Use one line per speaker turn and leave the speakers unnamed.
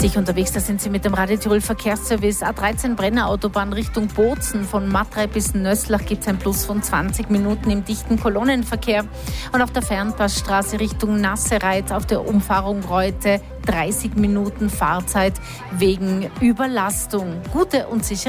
Sicher unterwegs, da sind Sie mit dem Radio Tirol Verkehrsservice. A13 Brenner Autobahn Richtung Bozen. Von Matrei bis Nöslach gibt es ein Plus von 20 Minuten im dichten Kolonnenverkehr. Und auf der Fernpassstraße Richtung Nassereit auf der Umfahrung Reute 30 Minuten Fahrzeit wegen Überlastung. Gute und sichere